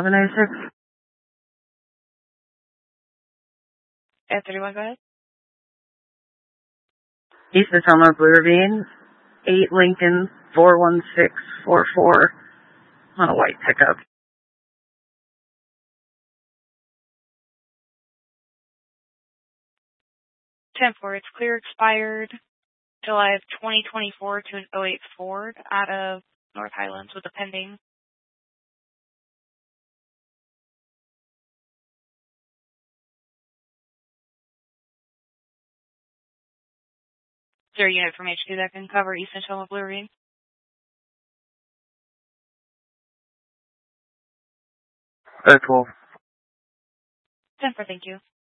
1196. At 31, go ahead. East Tacoma, Blue Ravine, 8 Lincoln 41644 on a white pickup. 10-4, it's clear expired July of 2024 to an 08 Ford out of North Highlands with a pending. Is there a unit from HQ that can cover East Tacoma, Blue Ravine? 12. 10-4, thank you.